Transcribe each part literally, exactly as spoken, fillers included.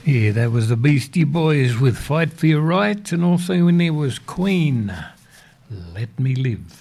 Yeah, that was the Beastie Boys with Fight for Your Right, and also when there was Queen, Let Me Live.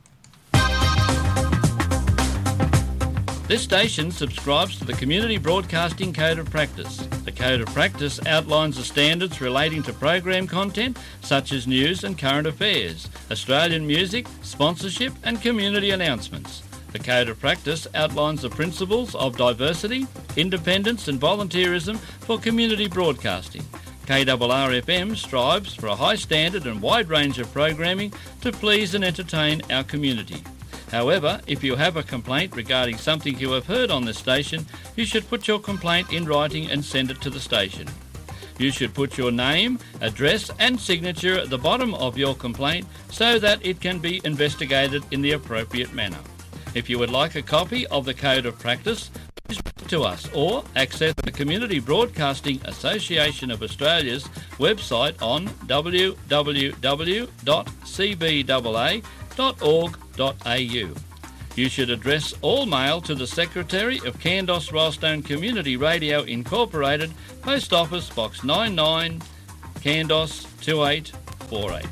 This station subscribes to the Community Broadcasting Code of Practice. The Code of Practice outlines the standards relating to program content such as news and current affairs, Australian music, sponsorship and community announcements. The Code of Practice outlines the principles of diversity, independence and volunteerism for community broadcasting. K R R F M strives for a high standard and wide range of programming to please and entertain our community. However, if you have a complaint regarding something you have heard on this station, you should put your complaint in writing and send it to the station. You should put your name, address and signature at the bottom of your complaint so that it can be investigated in the appropriate manner. If you would like a copy of the Code of Practice, please write to us or access the Community Broadcasting Association of Australia's website on w w w dot c b a a dot org dot a u. You should address all mail to the Secretary of Kandos Royalstone Community Radio Incorporated, Post Office Box ninety-nine, Kandos two eight four eight.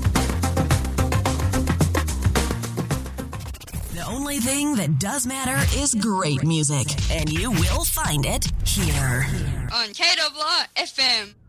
The only thing that does matter is great music, and you will find it here. On K R R F M.